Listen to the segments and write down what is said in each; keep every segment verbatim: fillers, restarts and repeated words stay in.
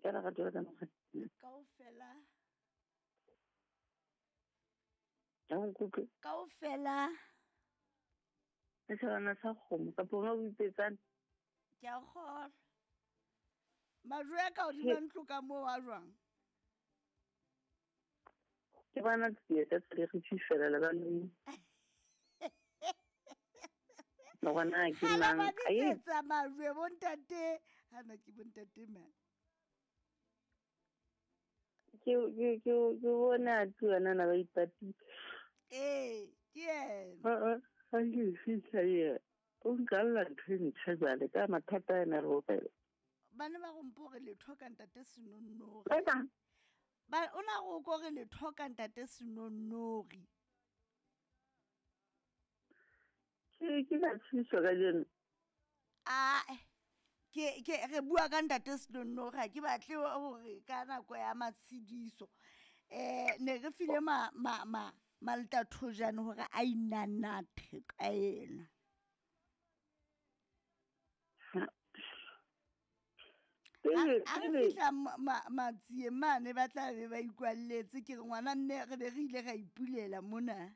fela ga dira ka mogadi kaofela jang kuku kaofela se bana sa kgomo ka bona o ipetsana ke a kgora majwe ya ka o di mantlo ka mo wa jwang ke bana tsie ka tsere go fifela le ba le no bona ke hala mang ba ai ditsetsa majwe bontate hana ke bontate man ke ke ke ke bona tuana na ba ipati eh ke ena a a ke fitla ye o nkalla ntwe ntshaba le ka mathata ena re opela bana ba gompo re le thoka ntate senonnogi Eka ba ona go go re le thoka ntate senonnogi ke ke la tshiso ka jeno a ke ke re bua ka ntate senonnogi ga ke batle gore ka nako ya matshediso eh ne re file ma ma ma malta thojane gore a inanathe ka ena a re fihla matsie mane ba tla be ba ikwalletse ke re ngwana nne re be re ile ga ipulela mona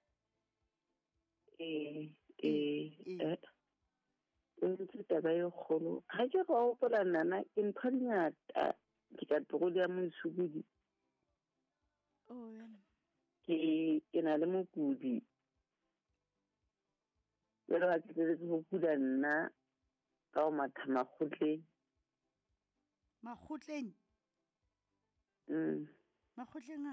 eh eh o ntse taba e kgolo ga ke go opola nana ke ntho dingata ke ka tlogo ya mosubudi oh yana ke ke na le mokudi le ga ke tsetse go kuda nna ka o mathama khotle makgotleng mm makgotleng a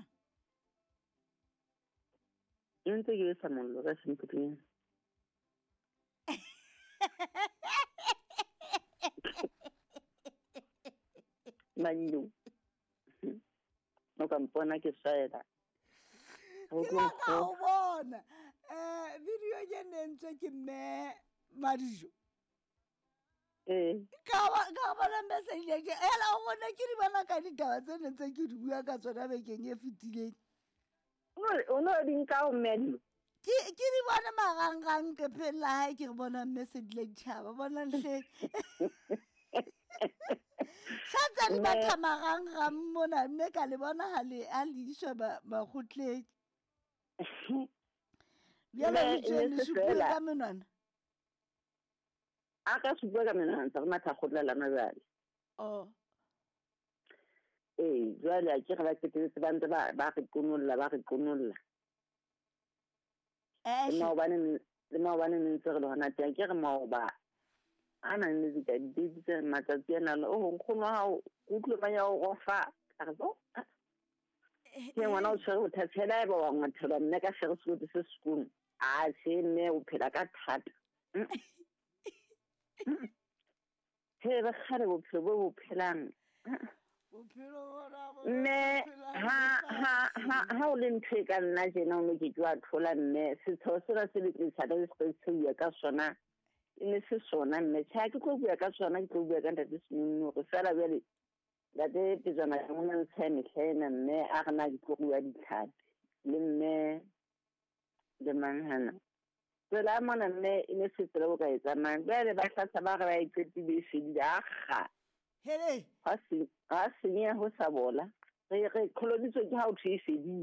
ntse ke sa mollo ka semputeng manyo no kampona ke saela ke la ka o bona eh video ke nentswe ke mme Madijo eh ka ba ka bona message ke ela o bona ke di bona ka ditaba tse ne tse ke di bua ka tsona bekeng e fetileng o no di nka o mmedi ke ke di bona marangrang ke phela ha ke re bona message le tshaba bona hle Shatsa di batha marangrang mona mme ka le bona ha le a le iswa ba makgotleng bjale le tšene supue ka menwana a ka supue ka menwana tsa matha khotlela mabale oh eh jwale a ke ga ba ketetse ba ntse ba ba re konolla ba re konolla eh no ba ne le ma ba ne ntse re lona teng ke re mo ba ana ne di ka di tse matsatsi ana o go khona ha o tlo ba ya go fa ka go ke ngwana o tshwere o thathela ba wa ngwathela nne ka shere se go se sekolo a se ne o phela ka thata he ba khare o phelo bo phelang o phelo bona bo ne ha ha ha o le ntse ka nna jena o ke twa thola nne se tshosa se le tsa le se ya ka sona ine se sona nne tsa ke go bua ka sona ke go bua ka ntate senno go fela bele la de tsana ya mona tsene tlhena nne a gana di go bua ditlhapi le nne le manhana tsela mona nne ine se tsela go ka etsa mang bele ba tlatsa ba ga ba itsetse be fedi a ga hele ha se ha se ne ho sa bola re re kholoditswe ke ha o thwe fedi